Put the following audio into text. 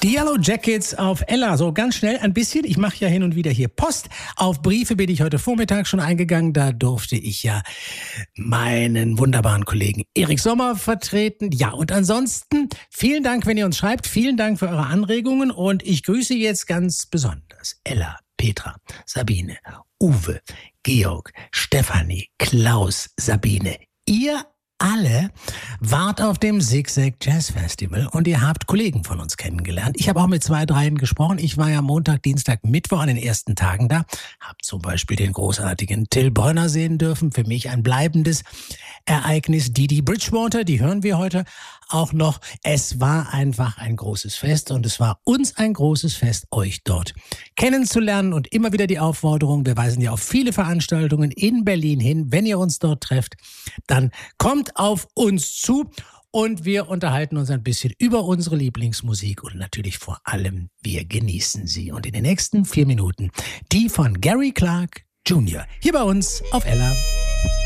Die Yellow Jackets auf Ella. So ganz schnell ein bisschen. Ich mache ja hin und wieder hier Post. Auf Briefe bin ich heute Vormittag schon eingegangen. Da durfte ich ja meinen wunderbaren Kollegen Erik Sommer vertreten. Ja, und ansonsten vielen Dank, wenn ihr uns schreibt. Vielen Dank für eure Anregungen. Und ich grüße jetzt ganz besonders Ella, Petra, Sabine, Uwe, Georg, Stefanie, Klaus, Sabine. Ihr alle wart auf dem Zigzag Jazz Festival und ihr habt Kollegen von uns kennengelernt. Ich habe auch mit 2, 3 gesprochen. Ich war ja Montag, Dienstag, Mittwoch an den ersten Tagen da. Hab zum Beispiel den großartigen Till Brönner sehen dürfen. Für mich ein bleibendes Ereignis. Didi Bridgewater, die hören wir heute auch noch. Es war einfach ein großes Fest und es war uns ein großes Fest, euch dort kennenzulernen und immer wieder die Aufforderung, wir weisen ja auf viele Veranstaltungen in Berlin hin. Wenn ihr uns dort trefft, dann kommt auf uns zu und wir unterhalten uns ein bisschen über unsere Lieblingsmusik und natürlich vor allem, wir genießen sie. Und in den nächsten 4 Minuten die von Gary Clark Jr. hier bei uns auf Ella.